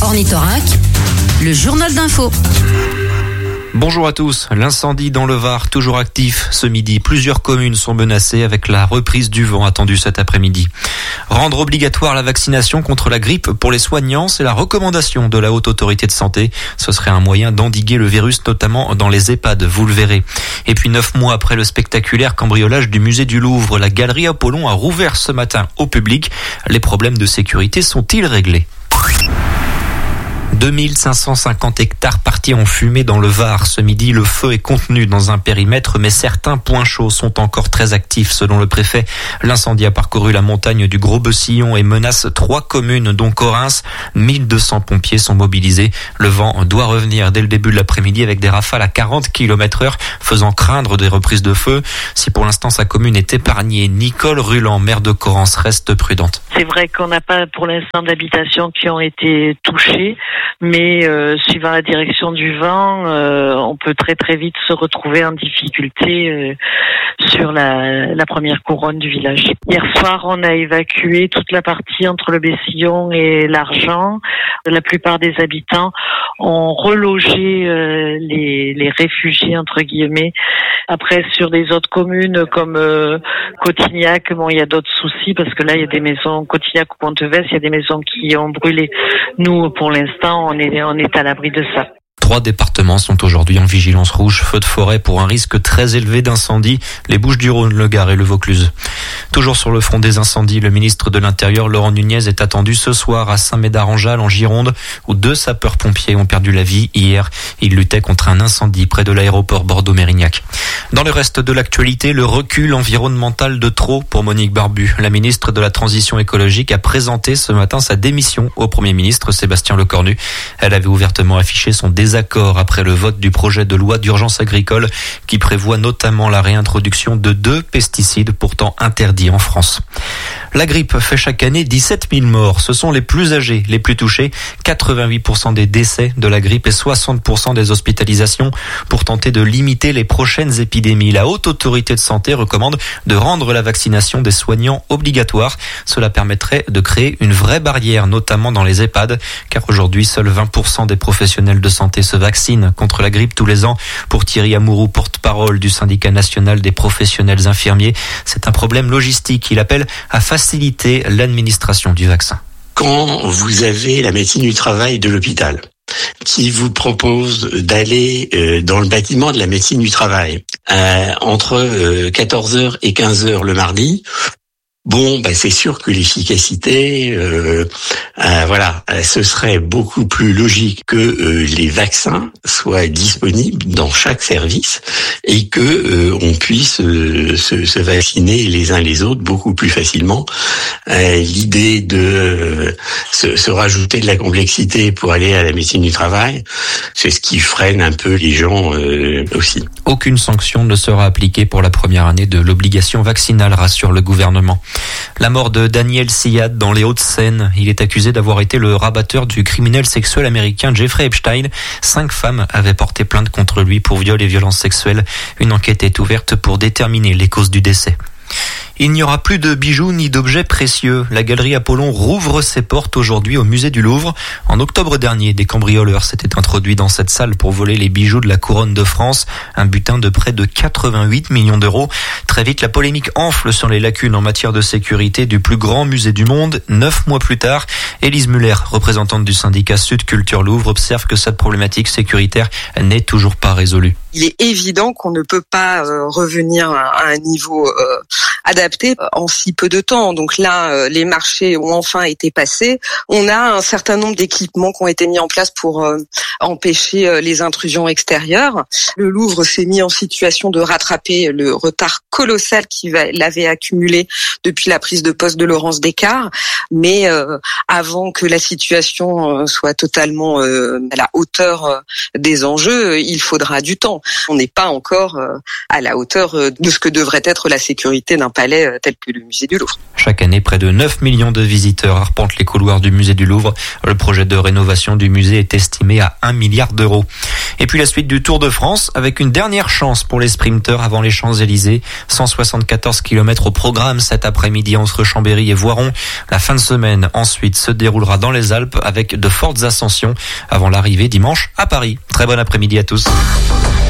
Ornithorynque, le journal d'info. Bonjour à tous. L'incendie dans le Var, toujours actif ce midi. Plusieurs communes sont menacées avec la reprise du vent attendue cet après-midi. Rendre obligatoire la vaccination contre la grippe pour les soignants, c'est la recommandation de la Haute Autorité de Santé. Ce serait un moyen d'endiguer le virus, notamment dans les EHPAD, vous le verrez. Et puis 9 mois après le spectaculaire cambriolage du musée du Louvre, la galerie Apollon a rouvert ce matin au public. Les problèmes de sécurité sont-ils réglés ? 2550 hectares partis en fumée dans le Var. Ce midi, le feu est contenu dans un périmètre, mais certains points chauds sont encore très actifs. Selon le préfet, l'incendie a parcouru la montagne du Gros-Bessillon et menace 3 communes, dont Correns. 1200 pompiers sont mobilisés. Le vent doit revenir dès le début de l'après-midi avec des rafales à 40 km/h, faisant craindre des reprises de feu. Si pour l'instant sa commune est épargnée, Nicole Ruland, maire de Correns, reste prudente. C'est vrai qu'on n'a pas pour l'instant d'habitations qui ont été touchées. Mais suivant la direction du vent, on peut très très vite se retrouver en difficulté sur la première couronne du village. Hier soir, on a évacué toute la partie entre le Bessillon et l'Argent. La plupart des habitants ont relogé les réfugiés entre guillemets. Après, sur des autres communes comme Cotignac, il y a d'autres soucis parce que là, il y a des maisons, Cotignac ou Pontevès, il y a des maisons qui ont brûlé. Nous, pour l'instant, on est à l'abri de ça. 3 départements sont aujourd'hui en vigilance rouge, feu de forêt pour un risque très élevé d'incendie, les Bouches-du-Rhône, le Gard et le Vaucluse. Toujours sur le front des incendies, le ministre de l'Intérieur, Laurent Nunez, est attendu ce soir à Saint-Médard-en-Jalles, en Gironde, où 2 sapeurs-pompiers ont perdu la vie hier. Ils luttaient contre un incendie près de l'aéroport Bordeaux-Mérignac. Dans le reste de l'actualité, le recul environnemental de trop pour Monique Barbu. La ministre de la Transition écologique a présenté ce matin sa démission au Premier ministre Sébastien Lecornu. Elle avait ouvertement affiché son désaccord après le vote du projet de loi d'urgence agricole qui prévoit notamment la réintroduction de 2 pesticides pourtant interdits en France. La grippe fait chaque année 17 000 morts. Ce sont les plus âgés, les plus touchés. 88% des décès de la grippe et 60% des hospitalisations. Pour tenter de limiter les prochaines épidémies, la Haute Autorité de Santé recommande de rendre la vaccination des soignants obligatoire. Cela permettrait de créer une vraie barrière, notamment dans les EHPAD, car aujourd'hui, seuls 20% des professionnels de santé se vaccinent contre la grippe tous les ans. Pour Thierry Amourou, porte-parole du syndicat national des professionnels infirmiers, c'est un problème logistique. Il appelle à faciliter l'administration du vaccin. Quand vous avez la médecine du travail de l'hôpital qui vous propose d'aller dans le bâtiment de la médecine du travail entre 14h et 15h le mardi, c'est sûr que l'efficacité, ce serait beaucoup plus logique que les vaccins soient disponibles dans chaque service et que on puisse se vacciner les uns les autres beaucoup plus facilement. L'idée de se rajouter de la complexité pour aller à la médecine du travail, c'est ce qui freine un peu les gens aussi. Aucune sanction ne sera appliquée pour la première année de l'obligation vaccinale, rassure le gouvernement. La mort de Daniel Syad dans les Hauts-de-Seine. Il est accusé d'avoir été le rabatteur du criminel sexuel américain Jeffrey Epstein. 5 femmes avaient porté plainte contre lui pour viol et violences sexuelles. Une enquête est ouverte pour déterminer les causes du décès. Il n'y aura plus de bijoux ni d'objets précieux. La galerie Apollon rouvre ses portes aujourd'hui au musée du Louvre. En octobre dernier, des cambrioleurs s'étaient introduits dans cette salle pour voler les bijoux de la couronne de France. Un butin de près de 88 millions d'euros. Très vite, la polémique enfle sur les lacunes en matière de sécurité du plus grand musée du monde. 9 mois plus tard, Élise Muller, représentante du syndicat Sud Culture Louvre, observe que cette problématique sécuritaire n'est toujours pas résolue. Il est évident qu'on ne peut pas revenir à un niveau adapté en si peu de temps. Donc là, les marchés ont enfin été passés. On a un certain nombre d'équipements qui ont été mis en place pour empêcher les intrusions extérieures. Le Louvre s'est mis en situation de rattraper le retard colossal qu'il avait accumulé depuis la prise de poste de Laurence Descartes. Mais avant que la situation soit totalement à la hauteur des enjeux, il faudra du temps. On n'est pas encore à la hauteur de ce que devrait être la sécurité d'un palais tel que le musée du Louvre. Chaque année, près de 9 millions de visiteurs arpentent les couloirs du musée du Louvre. Le projet de rénovation du musée est estimé à 1 milliard d'euros. Et puis la suite du Tour de France avec une dernière chance pour les sprinteurs avant les Champs-Élysées. 174 km au programme cet après-midi entre Chambéry et Voiron. La fin de semaine ensuite se déroulera dans les Alpes avec de fortes ascensions avant l'arrivée dimanche à Paris. Très bon après-midi à tous.